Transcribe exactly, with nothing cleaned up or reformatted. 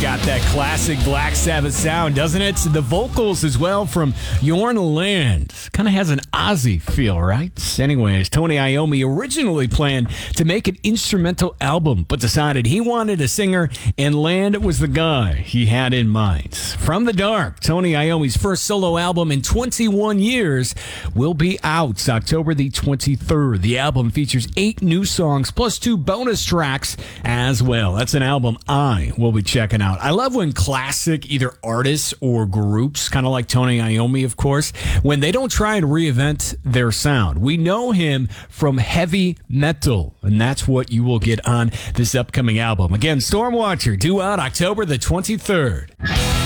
got that classic Black Sabbath sound, doesn't it? The vocals as well from Jorn Land. Kind of has an Ozzy feel, right? Anyways, Tony Iommi originally planned to make an instrumental album, but decided he wanted a singer, and Land was the guy he had in mind. From the Dark, Tony Iommi's first solo album in twenty-one years, will be out October the twenty-third. The album features eight new songs plus two bonus tracks as well. That's an album I will be checking out. I love when classic either artists or groups, kind of like Tony Iommi, of course, when they don't try and reinvent their sound. We know him from heavy metal, and that's what you will get on this upcoming album. Again, Stormwatcher, due out October the twenty-third.